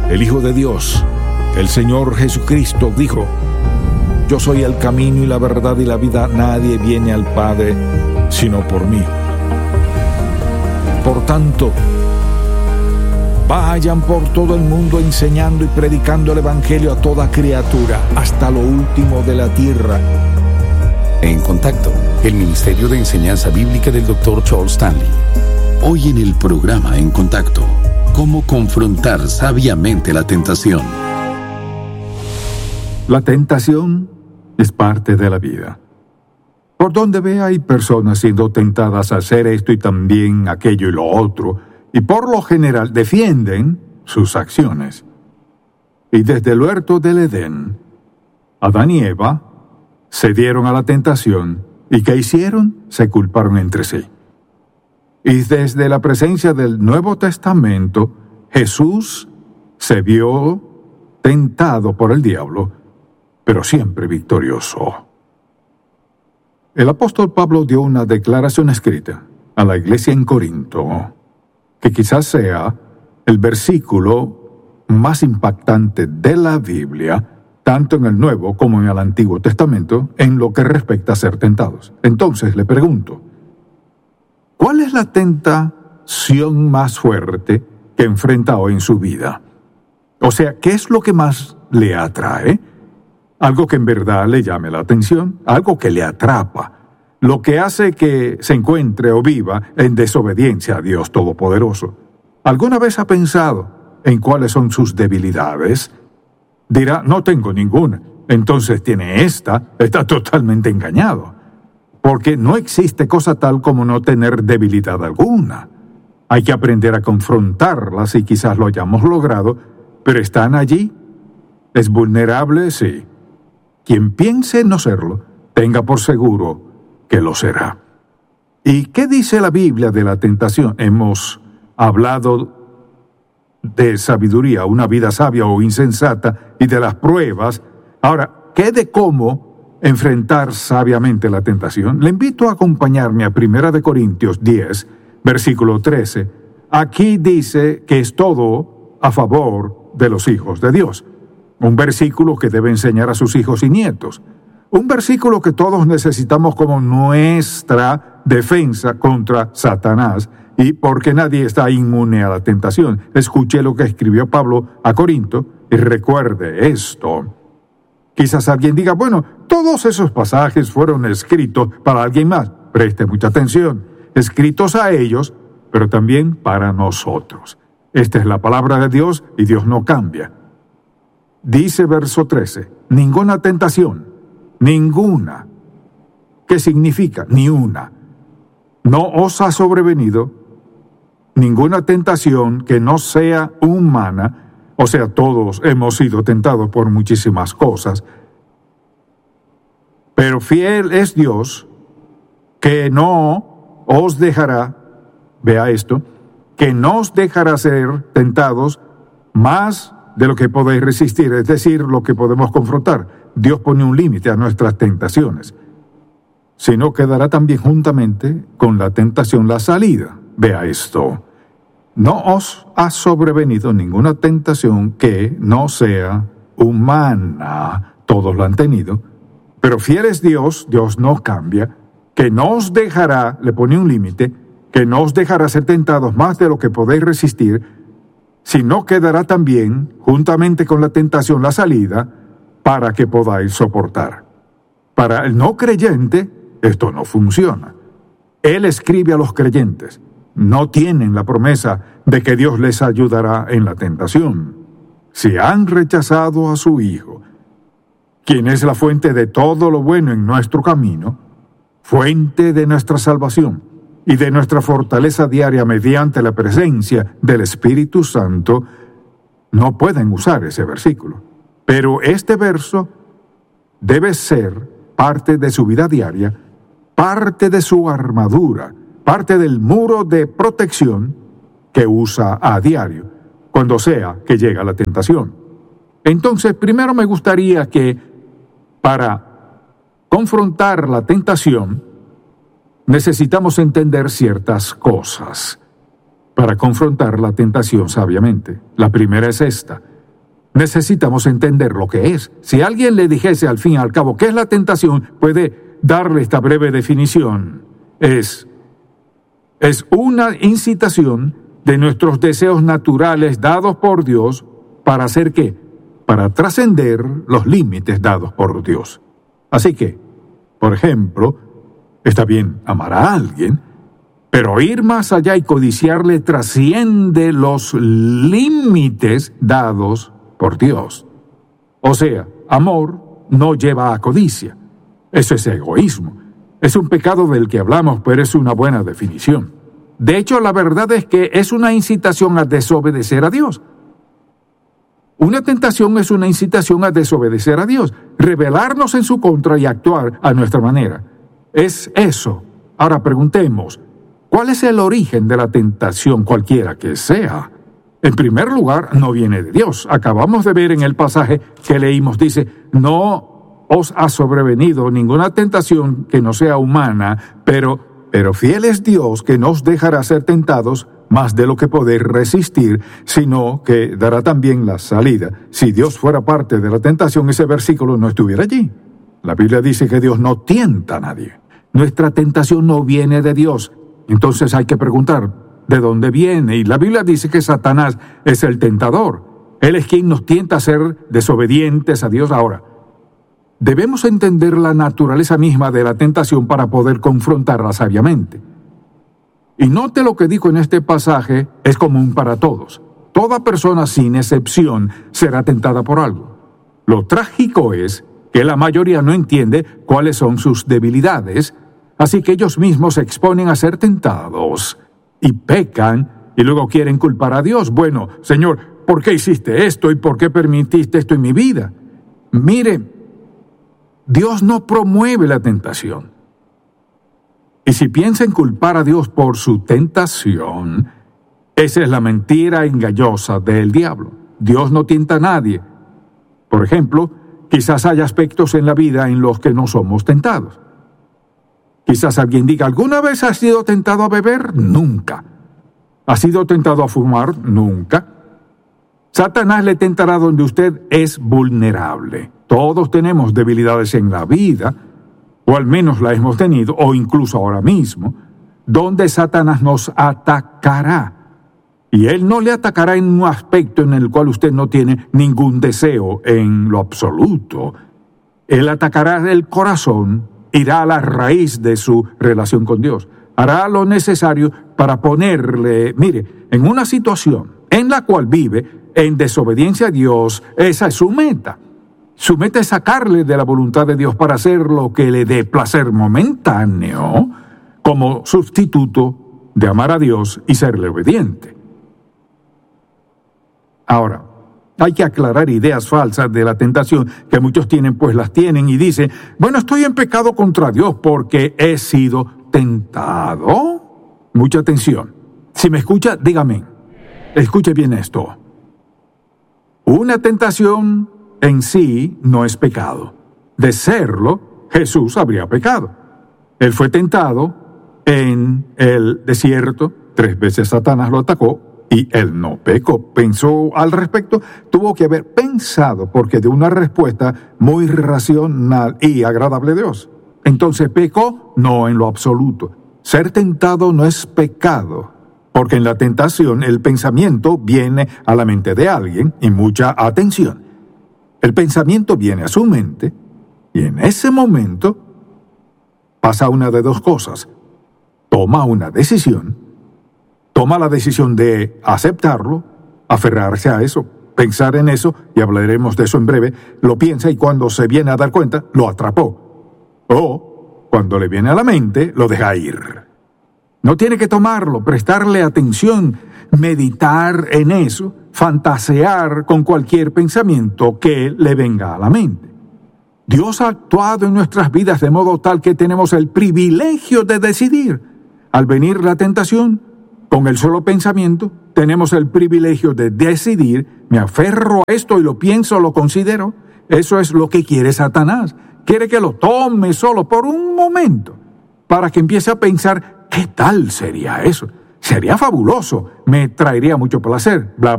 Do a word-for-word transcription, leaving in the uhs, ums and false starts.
el Hijo de Dios, el Señor Jesucristo, dijo: yo soy el camino y la verdad y la vida. Nadie viene al Padre sino por mí. Por tanto, vayan por todo el mundo enseñando y predicando el Evangelio a toda criatura, hasta lo último de la tierra. En Contacto, el Ministerio de Enseñanza Bíblica del doctor Charles Stanley. Hoy en el programa En Contacto, ¿cómo confrontar sabiamente la tentación? La tentación es parte de la vida. Por donde ve hay personas siendo tentadas a hacer esto y también aquello y lo otro, y por lo general defienden sus acciones. Y desde el huerto del Edén, Adán y Eva se dieron a la tentación, ¿y qué hicieron? Se culparon entre sí. Y desde la presencia del Nuevo Testamento, Jesús se vio tentado por el diablo, pero siempre victorioso. El apóstol Pablo dio una declaración escrita a la iglesia en Corinto, que quizás sea el versículo más impactante de la Biblia, tanto en el Nuevo como en el Antiguo Testamento, en lo que respecta a ser tentados. Entonces le pregunto, ¿cuál es la tentación más fuerte que enfrenta hoy en su vida? O sea, ¿qué es lo que más le atrae? Algo que en verdad le llame la atención, algo que le atrapa, lo que hace que se encuentre o viva en desobediencia a Dios Todopoderoso. ¿Alguna vez ha pensado en cuáles son sus debilidades? Dirá, no tengo ninguna. Entonces tiene esta, está totalmente engañado. Porque no existe cosa tal como no tener debilidad alguna. Hay que aprender a confrontarlas y quizás lo hayamos logrado, pero están allí. ¿Es vulnerable? Sí. Quien piense no serlo, tenga por seguro que lo será. ¿Y qué dice la Biblia de la tentación? Hemos hablado de sabiduría, una vida sabia o insensata, y de las pruebas. Ahora, ¿qué de cómo enfrentar sabiamente la tentación? Le invito a acompañarme a Primera de Corintios diez, versículo trece. Aquí dice que es todo a favor de los hijos de Dios. Un versículo que debe enseñar a sus hijos y nietos. Un versículo que todos necesitamos como nuestra defensa contra Satanás, y porque nadie está inmune a la tentación. Escuche lo que escribió Pablo a Corinto y recuerde esto. Quizás alguien diga, bueno, todos esos pasajes fueron escritos para alguien más. Preste mucha atención. Escritos a ellos, pero también para nosotros. Esta es la palabra de Dios y Dios no cambia. Dice verso trece, ninguna tentación, ninguna. ¿Qué significa? Ni una. No os ha sobrevenido ninguna tentación que no sea humana, o sea, todos hemos sido tentados por muchísimas cosas, pero fiel es Dios, que no os dejará, vea esto, que no os dejará ser tentados más de lo que podéis resistir, es decir, lo que podemos confrontar. Dios pone un límite a nuestras tentaciones. Sino quedará también juntamente con la tentación la salida. Vea esto. No os ha sobrevenido ninguna tentación que no sea humana. Todos la han tenido. Pero fiel es Dios, Dios no cambia, que no os dejará, le pone un límite, que no os dejará ser tentados más de lo que podéis resistir, sino quedará también, juntamente con la tentación, la salida, para que podáis soportar. Para el no creyente, esto no funciona. Él escribe a los creyentes. No tienen la promesa de que Dios les ayudará en la tentación. Si han rechazado a su Hijo, quien es la fuente de todo lo bueno en nuestro camino, fuente de nuestra salvación y de nuestra fortaleza diaria mediante la presencia del Espíritu Santo, no pueden usar ese versículo. Pero este verso debe ser parte de su vida diaria, parte de su armadura, parte del muro de protección que usa a diario, cuando sea que llega la tentación. Entonces, primero me gustaría que, para confrontar la tentación, necesitamos entender ciertas cosas para confrontar la tentación sabiamente. La primera es esta: necesitamos entender lo que es. Si alguien le dijese al fin y al cabo qué es la tentación, puede darle esta breve definición. Es, es una incitación de nuestros deseos naturales dados por Dios para hacer ¿qué? Para trascender los límites dados por Dios. Así que, por ejemplo, está bien amar a alguien, pero ir más allá y codiciarle trasciende los límites dados por Dios. O sea, amor no lleva a codicia. Eso es egoísmo. Es un pecado del que hablamos, pero es una buena definición. De hecho, la verdad es que es una incitación a desobedecer a Dios. Una tentación es una incitación a desobedecer a Dios, rebelarnos en su contra y actuar a nuestra manera. Es eso. Ahora preguntemos, ¿cuál es el origen de la tentación, cualquiera que sea? En primer lugar, no viene de Dios. Acabamos de ver en el pasaje que leímos, dice, no os ha sobrevenido ninguna tentación que no sea humana, pero, pero fiel es Dios que no os dejará ser tentados más de lo que poder resistir, sino que dará también la salida. Si Dios fuera parte de la tentación, ese versículo no estuviera allí. La Biblia dice que Dios no tienta a nadie. Nuestra tentación no viene de Dios. Entonces hay que preguntar, ¿de dónde viene? Y la Biblia dice que Satanás es el tentador. Él es quien nos tienta a ser desobedientes a Dios. Ahora, debemos entender la naturaleza misma de la tentación para poder confrontarla sabiamente. Y note lo que dijo en este pasaje, es común para todos. Toda persona, sin excepción, será tentada por algo. Lo trágico es que la mayoría no entiende cuáles son sus debilidades, así que ellos mismos se exponen a ser tentados y pecan y luego quieren culpar a Dios. Bueno, Señor, ¿por qué hiciste esto y por qué permitiste esto en mi vida? Mire, Dios no promueve la tentación. Y si piensa en culpar a Dios por su tentación, esa es la mentira engañosa del diablo. Dios no tienta a nadie. Por ejemplo, quizás haya aspectos en la vida en los que no somos tentados. Quizás alguien diga, ¿alguna vez has sido tentado a beber? Nunca. ¿Has sido tentado a fumar? Nunca. Satanás le tentará donde usted es vulnerable. Todos tenemos debilidades en la vida, o al menos la hemos tenido, o incluso ahora mismo, donde Satanás nos atacará. Y él no le atacará en un aspecto en el cual usted no tiene ningún deseo en lo absoluto. Él atacará el corazón, irá a la raíz de su relación con Dios. Hará lo necesario para ponerle, mire, en una situación en la cual vive en desobediencia a Dios. Esa es su meta. Su meta es sacarle de la voluntad de Dios para hacer lo que le dé placer momentáneo, como sustituto de amar a Dios y serle obediente. Ahora, hay que aclarar ideas falsas de la tentación que muchos tienen, pues las tienen y dicen, bueno, estoy en pecado contra Dios porque he sido tentado. Mucha atención. Si me escucha, dígame. Escuche bien esto. Una tentación en sí no es pecado. De serlo, Jesús habría pecado. Él fue tentado en el desierto. Tres veces Satanás lo atacó. Y él no pecó. Pensó al respecto, tuvo que haber pensado, porque dio una respuesta muy racional y agradable a Dios. Entonces, ¿pecó? No en lo absoluto. Ser tentado no es pecado, porque en la tentación el pensamiento viene a la mente de alguien, y mucha atención. El pensamiento viene a su mente, y en ese momento pasa una de dos cosas. Toma una decisión. Toma la decisión de aceptarlo, aferrarse a eso, pensar en eso, y hablaremos de eso en breve, lo piensa y cuando se viene a dar cuenta, lo atrapó. O, cuando le viene a la mente, lo deja ir. No tiene que tomarlo, prestarle atención, meditar en eso, fantasear con cualquier pensamiento que le venga a la mente. Dios ha actuado en nuestras vidas de modo tal que tenemos el privilegio de decidir. Al venir la tentación, con el solo pensamiento, tenemos el privilegio de decidir, me aferro a esto y lo pienso, lo considero. Eso es lo que quiere Satanás. Quiere que lo tome solo por un momento, para que empiece a pensar, ¿qué tal sería eso? Sería fabuloso, me traería mucho placer, bla,